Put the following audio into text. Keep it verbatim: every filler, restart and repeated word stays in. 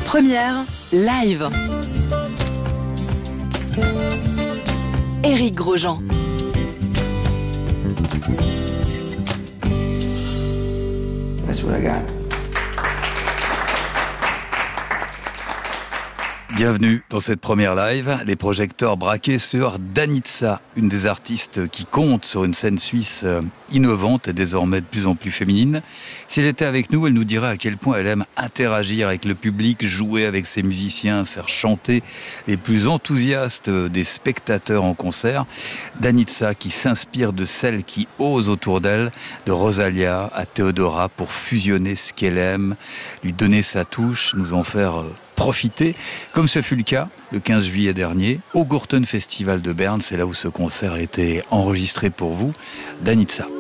Première, live. Éric Grosjean. That's what I got. Bienvenue dans cette première live, les projecteurs braqués sur Danitza, une des artistes qui compte sur une scène suisse innovante et désormais de plus en plus féminine. Si elle était avec nous, elle nous dirait à quel point elle aime interagir avec le public, jouer avec ses musiciens, faire chanter les plus enthousiastes des spectateurs en concert. Danitza qui s'inspire de celles qui osent autour d'elle, de Rosalia à Theodora, pour fusionner ce qu'elle aime, lui donner sa touche, nous en faire profiter, comme ce fut le cas le quinze juillet dernier au Gurten Festival de Berne. C'est là où ce concert a été enregistré pour vous. Danitza.